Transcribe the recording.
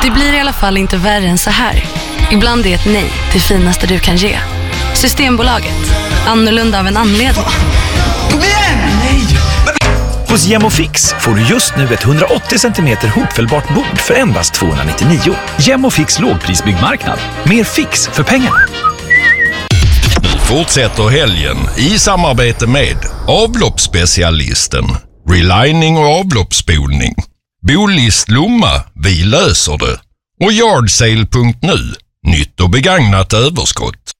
Det blir i alla fall inte värre än så här. Ibland är ett nej det finaste du kan ge. Systembolaget. Annorlunda av en anledning. Kom igen! Nej! Hos Gemofix får du just nu ett 180 cm hopfällbart bord för endast 299. Gemofix lågprisbyggmarknad. Mer fix för pengarna. Fortsätter helgen i samarbete med avloppsspecialisten, relining och avloppsspolning, Bolist Lomma, vi löser det, och Yardsale.nu, nytt och begagnat överskott.